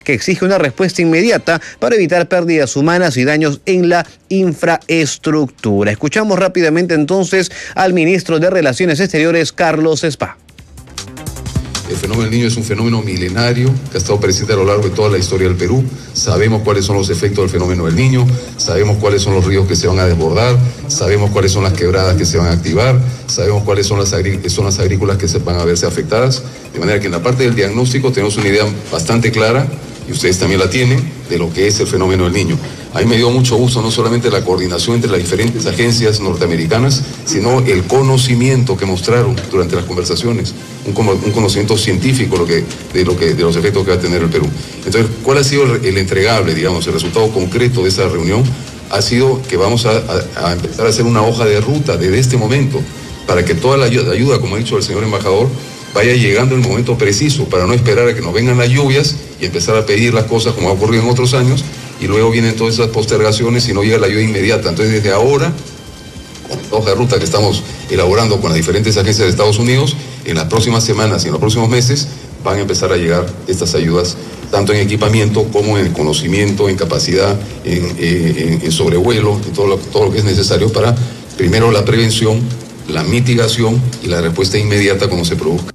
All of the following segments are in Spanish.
que exige una respuesta inmediata para evitar pérdidas humanas y daños en la infraestructura. Escuchamos rápidamente entonces al ministro de Relaciones Exteriores, Carlos Spa. El fenómeno del Niño es un fenómeno milenario que ha estado presente a lo largo de toda la historia del Perú. Sabemos cuáles son los efectos del fenómeno del Niño, sabemos cuáles son los ríos que se van a desbordar, sabemos cuáles son las quebradas que se van a activar, sabemos cuáles son las zonas agrícolas que se van a verse afectadas. De manera que en la parte del diagnóstico tenemos una idea bastante clara, y ustedes también la tienen, de lo que es el fenómeno del Niño. A mí me dio mucho gusto no solamente la coordinación entre las diferentes agencias norteamericanas, sino el conocimiento que mostraron durante las conversaciones, un conocimiento científico de los efectos que va a tener el Perú. Entonces, ¿cuál ha sido el entregable, digamos, el resultado concreto de esa reunión? Ha sido que vamos a empezar a hacer una hoja de ruta desde este momento, para que toda la ayuda, como ha dicho el señor embajador, vaya llegando en el momento preciso, para no esperar a que nos vengan las lluvias y empezar a pedir las cosas como ha ocurrido en otros años, y luego vienen todas esas postergaciones y no llega la ayuda inmediata. Entonces, desde ahora, con la hoja de ruta que estamos elaborando con las diferentes agencias de Estados Unidos, en las próximas semanas y en los próximos meses van a empezar a llegar estas ayudas, tanto en equipamiento como en conocimiento, en capacidad, en sobrevuelo, en todo lo que es necesario para, primero, la prevención, la mitigación y la respuesta inmediata cuando se produzca.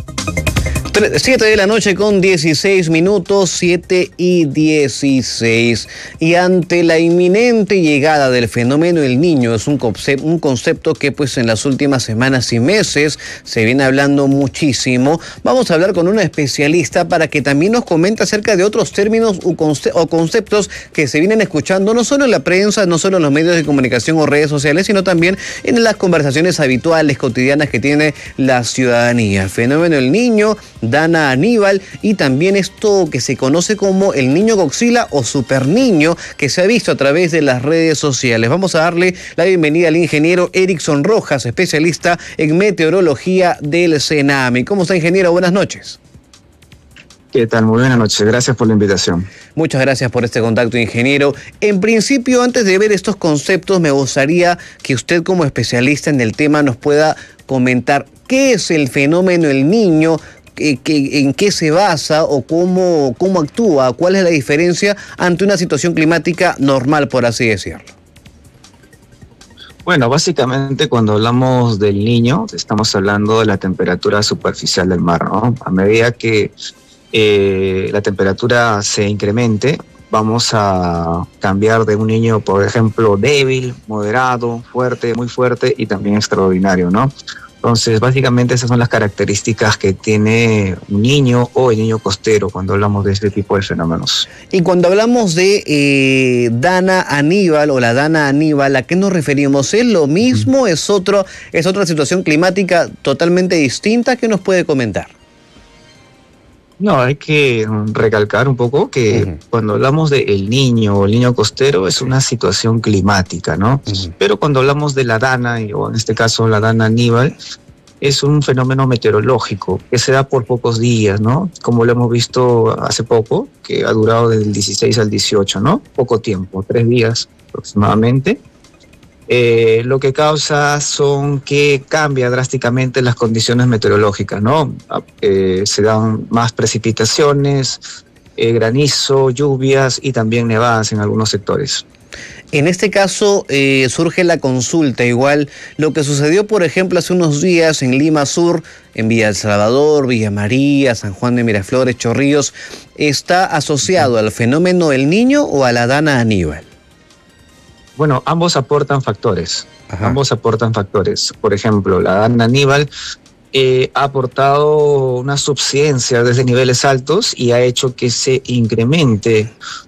7 de la noche con 16 minutos, 7 y 16. Y ante la inminente llegada del fenómeno del Niño, es un concepto que pues en las últimas semanas y meses se viene hablando muchísimo. Vamos a hablar con una especialista para que también nos comente acerca de otros términos o conceptos que se vienen escuchando no solo en la prensa, no solo en los medios de comunicación o redes sociales, sino también en las conversaciones habituales, cotidianas que tiene la ciudadanía. Fenómeno del Niño, Dana Aníbal y también esto que se conoce como el niño Godzilla o super niño que se ha visto a través de las redes sociales. Vamos a darle la bienvenida al ingeniero Erickson Rojas, especialista en meteorología del CENAMI. ¿Cómo está, ingeniero? Buenas noches. ¿Qué tal? Muy buenas noches. Gracias por la invitación. Muchas gracias por este contacto, ingeniero. En principio, antes de ver estos conceptos, me gustaría que usted como especialista en el tema nos pueda comentar qué es el fenómeno del Niño, en qué se basa o cómo actúa, cuál es la diferencia ante una situación climática normal, por así decirlo. Bueno, básicamente cuando hablamos del Niño, estamos hablando de la temperatura superficial del mar, ¿no? A medida que la temperatura se incremente, vamos a cambiar de un niño, por ejemplo, débil, moderado, fuerte, muy fuerte y también extraordinario, ¿no? Entonces, básicamente esas son las características que tiene un niño o el niño costero cuando hablamos de este tipo de fenómenos. Y cuando hablamos de Dana Aníbal o la Dana Aníbal, ¿a qué nos referimos? ¿Es lo mismo? ¿Es otra situación climática totalmente distinta? ¿Qué nos puede comentar? No, hay que recalcar un poco que cuando hablamos de el niño o el niño costero es una situación climática, ¿no? Pero cuando hablamos de la Dana, o en este caso la Dana Aníbal, es un fenómeno meteorológico que se da por pocos días, ¿no? Como lo hemos visto hace poco, que ha durado desde el 16 al 18, ¿no? Poco tiempo, 3 días aproximadamente. Lo que causa son que cambia drásticamente las condiciones meteorológicas, ¿no? Se dan más precipitaciones, granizo, lluvias y también nevadas en algunos sectores. En este caso surge la consulta, igual lo que sucedió, por ejemplo, hace unos días en Lima Sur, en Villa El Salvador, Villa María, San Juan de Miraflores, Chorrillos, ¿está asociado al fenómeno del Niño o a la Dana Aníbal? Bueno, ambos aportan factores. Ajá. Ambos aportan factores. Por ejemplo, la Dana Aníbal ha aportado una subsidencia desde niveles altos y ha hecho que se incremente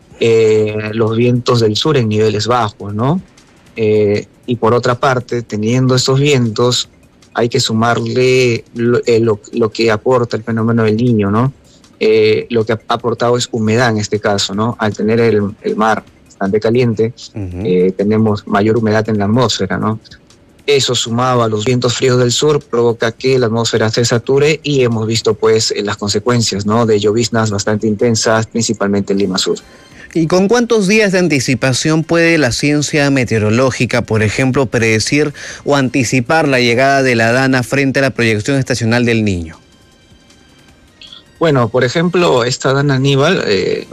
los vientos del sur en niveles bajos, ¿no? Y por otra parte, teniendo estos vientos, hay que sumarle lo que aporta el fenómeno del Niño, ¿no? Lo que ha aportado es humedad en este caso, ¿no? Al tener el mar bastante caliente, tenemos mayor humedad en la atmósfera, ¿no? Eso sumado a los vientos fríos del sur provoca que la atmósfera se sature y hemos visto pues las consecuencias, ¿no? De lloviznas bastante intensas, principalmente en Lima Sur. ¿Y con cuántos días de anticipación puede la ciencia meteorológica, por ejemplo, predecir o anticipar la llegada de la Dana frente a la proyección estacional del Niño? Bueno, por ejemplo, esta Dana Aníbal